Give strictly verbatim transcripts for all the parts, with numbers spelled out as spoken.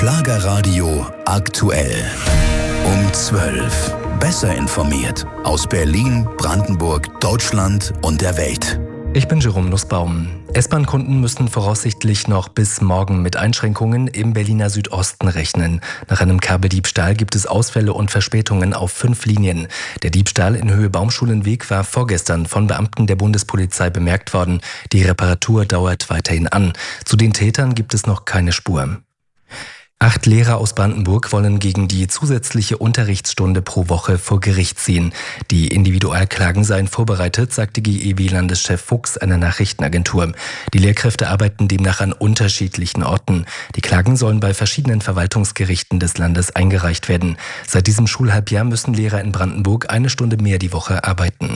Schlagerradio aktuell. Um zwölf. Besser informiert. Aus Berlin, Brandenburg, Deutschland und der Welt. Ich bin Jerome Nussbaum. S-Bahn-Kunden müssen voraussichtlich noch bis morgen mit Einschränkungen im Berliner Südosten rechnen. Nach einem Kabeldiebstahl gibt es Ausfälle und Verspätungen auf fünf Linien. Der Diebstahl in Höhe Baumschulenweg war vorgestern von Beamten der Bundespolizei bemerkt worden. Die Reparatur dauert weiterhin an. Zu den Tätern gibt es noch keine Spur. Acht Lehrer aus Brandenburg wollen gegen die zusätzliche Unterrichtsstunde pro Woche vor Gericht ziehen. Die Individualklagen seien vorbereitet, sagte G E W-Landeschef Fuchs einer Nachrichtenagentur. Die Lehrkräfte arbeiten demnach an unterschiedlichen Orten. Die Klagen sollen bei verschiedenen Verwaltungsgerichten des Landes eingereicht werden. Seit diesem Schulhalbjahr müssen Lehrer in Brandenburg eine Stunde mehr die Woche arbeiten.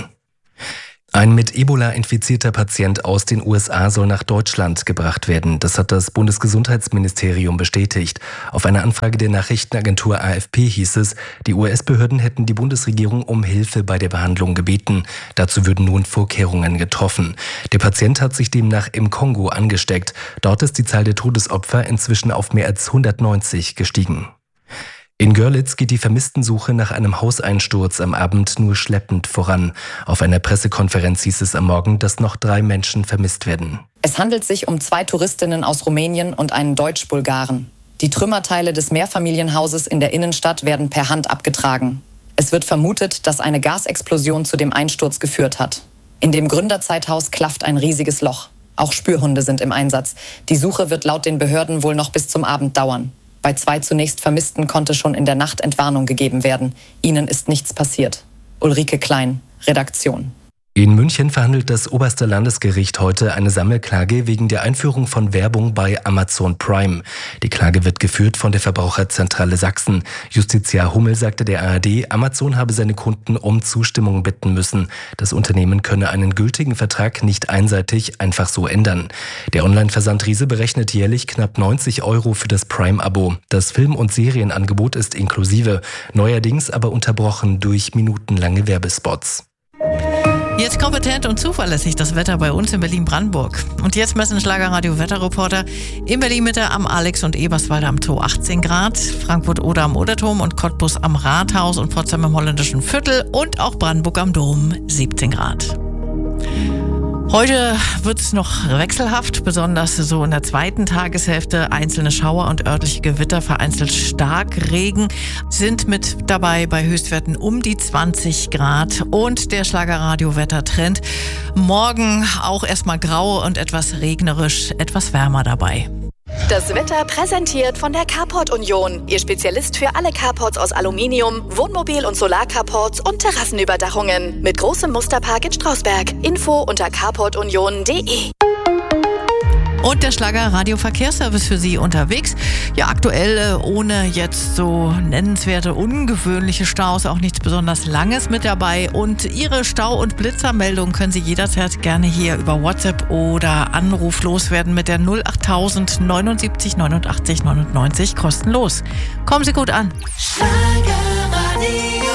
Ein mit Ebola infizierter Patient aus den U S A soll nach Deutschland gebracht werden. Das hat das Bundesgesundheitsministerium bestätigt. Auf eine Anfrage der Nachrichtenagentur A F P hieß es, die U S-Behörden hätten die Bundesregierung um Hilfe bei der Behandlung gebeten. Dazu würden nun Vorkehrungen getroffen. Der Patient hat sich demnach im Kongo angesteckt. Dort ist die Zahl der Todesopfer inzwischen auf mehr als hundertneunzig gestiegen. In Görlitz geht die Vermisstensuche nach einem Hauseinsturz am Abend nur schleppend voran. Auf einer Pressekonferenz hieß es am Morgen, dass noch drei Menschen vermisst werden. Es handelt sich um zwei Touristinnen aus Rumänien und einen Deutsch-Bulgaren. Die Trümmerteile des Mehrfamilienhauses in der Innenstadt werden per Hand abgetragen. Es wird vermutet, dass eine Gasexplosion zu dem Einsturz geführt hat. In dem Gründerzeithaus klafft ein riesiges Loch. Auch Spürhunde sind im Einsatz. Die Suche wird laut den Behörden wohl noch bis zum Abend dauern. Bei zwei zunächst Vermissten konnte schon in der Nacht Entwarnung gegeben werden. Ihnen ist nichts passiert. Ulrike Klein, Redaktion. In München verhandelt das oberste Landesgericht heute eine Sammelklage wegen der Einführung von Werbung bei Amazon Prime. Die Klage wird geführt von der Verbraucherzentrale Sachsen. Justiziar Hummel sagte der A R D, Amazon habe seine Kunden um Zustimmung bitten müssen. Das Unternehmen könne einen gültigen Vertrag nicht einseitig einfach so ändern. Der Online-Versandriese berechnet jährlich knapp neunzig Euro für das Prime-Abo. Das Film- und Serienangebot ist inklusive, neuerdings aber unterbrochen durch minutenlange Werbespots. Jetzt kompetent und zuverlässig das Wetter bei uns in Berlin-Brandenburg. Und jetzt messen Schlagerradio-Wetterreporter in Berlin-Mitte am Alex- und Eberswalde am Zoo achtzehn Grad, Frankfurt-Oder am Oderturm und Cottbus am Rathaus und Potsdam im Holländischen Viertel und auch Brandenburg am Dom siebzehn Grad. Heute wird es noch wechselhaft, besonders so in der zweiten Tageshälfte. Einzelne Schauer und örtliche Gewitter, vereinzelt Starkregen sind mit dabei bei Höchstwerten um die zwanzig Grad. Und der Schlagerradio-Wettertrend. Morgen auch erstmal grau und etwas regnerisch, etwas wärmer dabei. Das Wetter präsentiert von der Carport Union. Ihr Spezialist für alle Carports aus Aluminium, Wohnmobil- und Solarcarports und Terrassenüberdachungen. Mit großem Musterpark in Strausberg. Info unter carport union punkt de. Und der Schlager-Radio-Verkehrsservice für Sie unterwegs. Ja, aktuell ohne jetzt so nennenswerte, ungewöhnliche Staus, auch nichts besonders Langes mit dabei. Und Ihre Stau- und Blitzermeldung können Sie jederzeit gerne hier über WhatsApp oder Anruf loswerden mit der null achttausend neunundsiebzig neunundachtzig neunundneunzig kostenlos. Kommen Sie gut an. Schlagerradio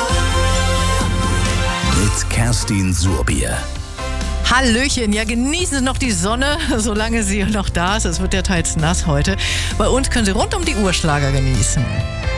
mit Kerstin Surbier. Hallöchen, ja, genießen Sie noch die Sonne, solange sie noch da ist. Es wird ja teils nass heute. Bei uns können Sie rund um die Uhr Schlager genießen.